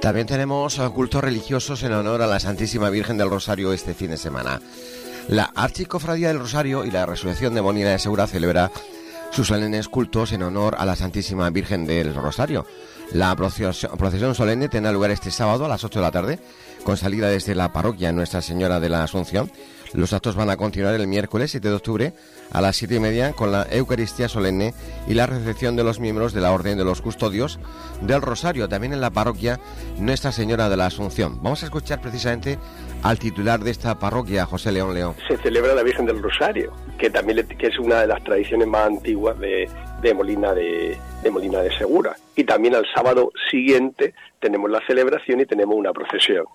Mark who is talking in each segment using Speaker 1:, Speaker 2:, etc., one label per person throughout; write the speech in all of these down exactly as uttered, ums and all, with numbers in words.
Speaker 1: También tenemos cultos religiosos en honor a la Santísima Virgen del Rosario este fin de semana. La Archicofradía del Rosario y la Resurrección de Molina de Segura celebra sus solemnes cultos en honor a la Santísima Virgen del Rosario. La procesión solemne tendrá lugar este sábado a las ocho de la tarde, con salida desde la parroquia Nuestra Señora de la Asunción. Los actos van a continuar el miércoles siete de octubre a las siete y media con la Eucaristía solemne y la recepción de los miembros de la Orden de los Custodios del Rosario, también en la parroquia Nuestra Señora de la Asunción. Vamos a escuchar precisamente al titular de esta parroquia, José León León.
Speaker 2: Se celebra la Virgen del Rosario, que también que es una de las tradiciones más antiguas de, de Molina de, de Molina de Segura. Y también al sábado siguiente tenemos la celebración y tenemos una procesión.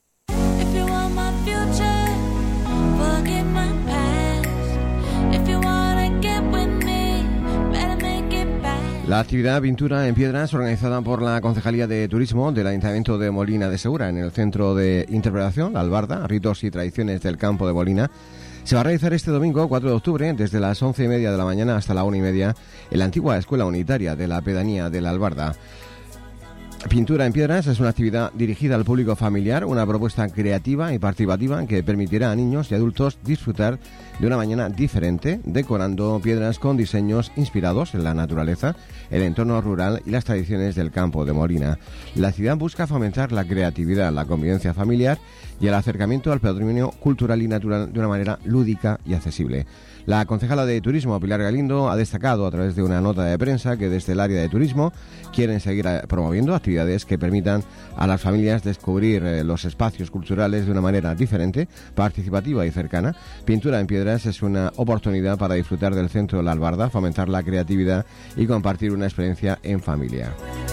Speaker 1: La actividad Pintura en Piedras, organizada por la Concejalía de Turismo del Ayuntamiento de Molina de Segura en el Centro de Interpretación, La Albarda, Ritos y Tradiciones del Campo de Molina, se va a realizar este domingo cuatro de octubre desde las once y media de la mañana hasta la una y media en la antigua Escuela Unitaria de la Pedanía de La Albarda. Pintura en Piedras es una actividad dirigida al público familiar, una propuesta creativa y participativa que permitirá a niños y adultos disfrutar de una mañana diferente, decorando piedras con diseños inspirados en la naturaleza, el entorno rural y las tradiciones del campo de Molina. La actividad busca fomentar la creatividad, la convivencia familiar y el acercamiento al patrimonio cultural y natural de una manera lúdica y accesible. La concejala de Turismo, Pilar Galindo, ha destacado a través de una nota de prensa que desde el área de turismo quieren seguir promoviendo actividades que permitan a las familias descubrir los espacios culturales de una manera diferente, participativa y cercana. Pintura en Piedras es una oportunidad para disfrutar del centro de La Albarda, fomentar la creatividad y compartir una experiencia en familia.